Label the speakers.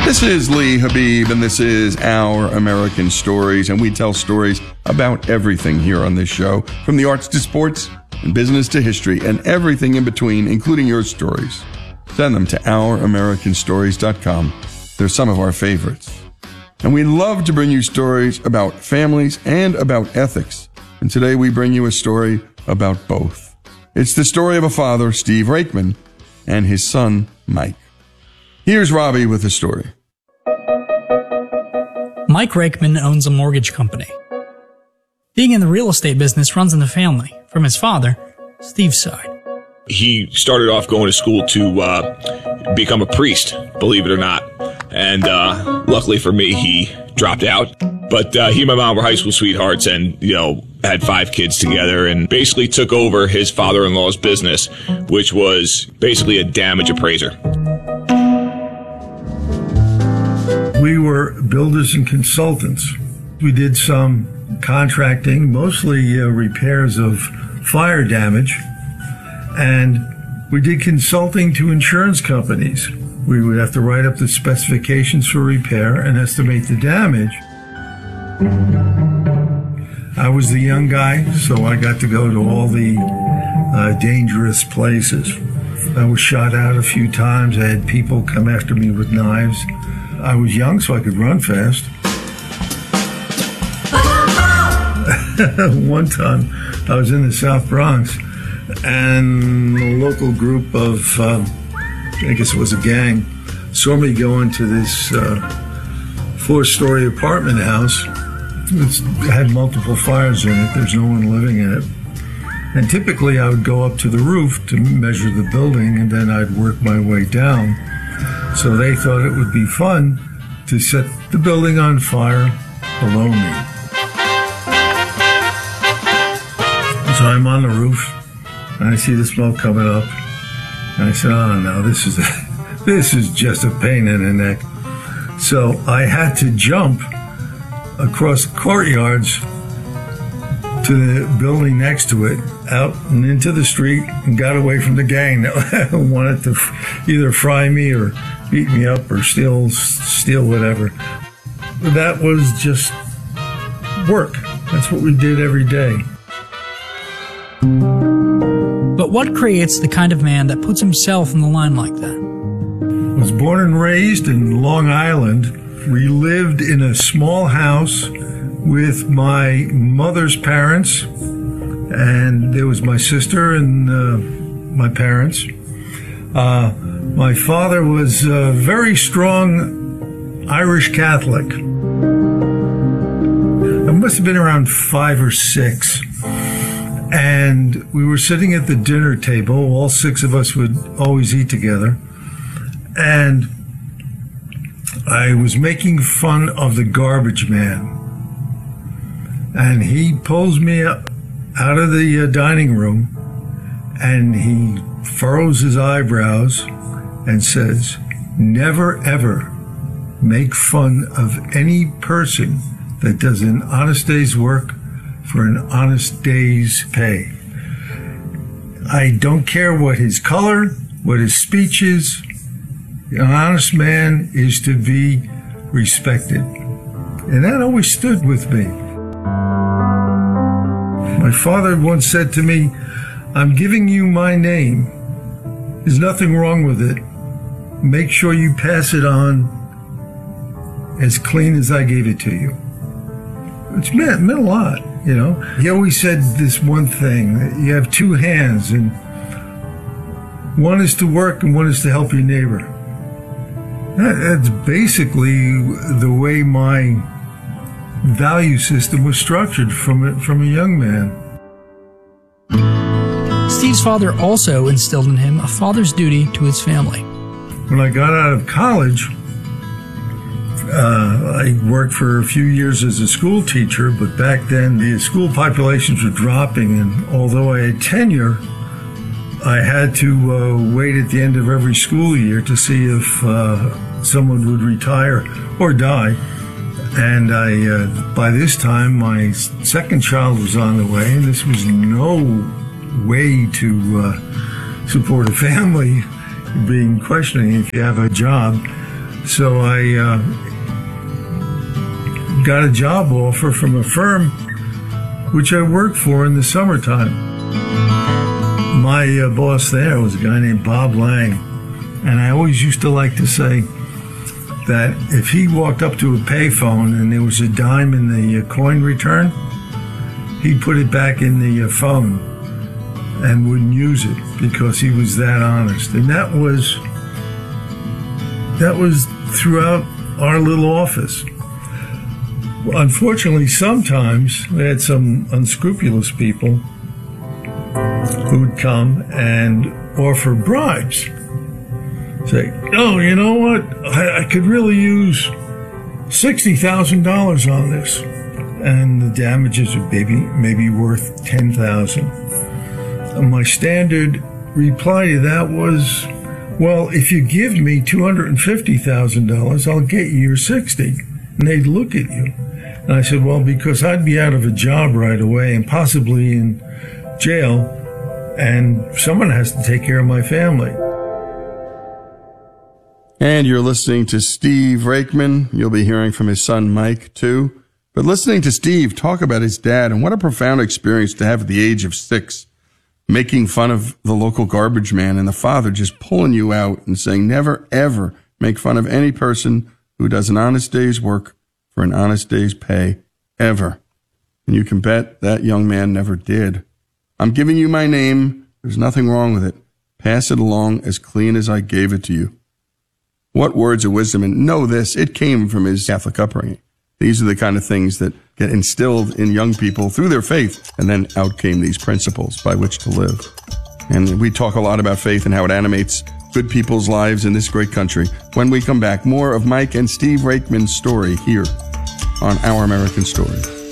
Speaker 1: This is Lee Habib, and this is Our American Stories, and we tell stories about everything here on this show, from the arts to sports, and business to history, and everything in between, including your stories. Send them to ouramericanstories.com. They're some of our favorites. And we love to bring you stories about families and about ethics. And today we bring you a story about both. It's the story of a father, Steve Rakeman, and his son, Mike. Here's Robbie with the story.
Speaker 2: Mike Rakeman owns a mortgage company. Being in the real estate business runs in the family, from his father, Steve's side.
Speaker 3: He started off going to school to become a priest, believe it or not. And luckily for me, he dropped out. But he and my mom were high school sweethearts and, had 5 kids together and basically took over his father-in-law's business, which was basically a damage appraiser.
Speaker 4: We were builders and consultants. We did some contracting, mostly repairs of fire damage, and we did consulting to insurance companies. We would have to write up the specifications for repair and estimate the damage. I was the young guy, so I got to go to all the dangerous places. I was shot out a few times. I had people come after me with knives. I was young, so I could run fast. One time, I was in the South Bronx, and a local group of, I guess it was a gang, saw me go into this 4-story apartment house. It had multiple fires in it. There's no one living in it. And typically, I would go up to the roof to measure the building, and then I'd work my way down. So they thought it would be fun to set the building on fire below me. So I'm on the roof, and I see the smoke coming up. And I said, oh no, this is just a pain in the neck. So I had to jump across the courtyards to the building next to it, out and into the street, and got away from the gang that wanted to either fry me or beat me up or steal whatever. That was just work. That's what we did every day.
Speaker 2: But what creates the kind of man that puts himself in the line like that?
Speaker 4: I was born and raised in Long Island. We lived in a small house with my mother's parents, and there was my sister and my parents. My father was a very strong Irish Catholic. I must have been around 5 or 6. And we were sitting at the dinner table. All 6 of us would always eat together. And I was making fun of the garbage man. And he pulls me up out of the dining room, and he furrows his eyebrows and says, never ever make fun of any person that does an honest day's work for an honest day's pay. I don't care what his color, what his speech is. An honest man is to be respected. And that always stood with me. My father once said to me, I'm giving you my name. There's nothing wrong with it. Make sure you pass it on as clean as I gave it to you. It's meant a lot, He always said this one thing, you have 2 hands, and one is to work and one is to help your neighbor. That's basically the way my value system was structured from a young man.
Speaker 2: Steve's father also instilled in him a father's duty to his family.
Speaker 4: When I got out of college, I worked for a few years as a school teacher, but back then the school populations were dropping, and although I had tenure, I had to wait at the end of every school year to see if someone would retire or die. And by this time, my second child was on the way, and this was no way to support a family being questioning if you have a job. So I got a job offer from a firm which I worked for in the summertime. My boss there was a guy named Bob Lang, and I always used to like to say that if he walked up to a payphone and there was a dime in the coin return, he'd put it back in the phone and wouldn't use it because he was that honest. And that was throughout our little office. Unfortunately, sometimes we had some unscrupulous people who would come and offer bribes. Say, oh, you know what? I could really use $60,000 on this. And the damages are maybe worth $10,000. My standard reply to that was, well, if you give me $250,000, I'll get you your 60. And they'd look at you. And I said, well, because I'd be out of a job right away and possibly in jail, and someone has to take care of my family.
Speaker 1: And you're listening to Steve Rakeman. You'll be hearing from his son, Mike, too. But listening to Steve talk about his dad, and what a profound experience to have at the age of 6, making fun of the local garbage man and the father just pulling you out and saying, never, ever make fun of any person who does an honest day's work for an honest day's pay, ever. And you can bet that young man never did. I'm giving you my name. There's nothing wrong with it. Pass it along as clean as I gave it to you. What words of wisdom, and know this, it came from his Catholic upbringing. These are the kind of things that get instilled in young people through their faith, and then out came these principles by which to live. And we talk a lot about faith and how it animates good people's lives in this great country. When we come back, more of Mike and Steve Rakeman's story here on Our American Story.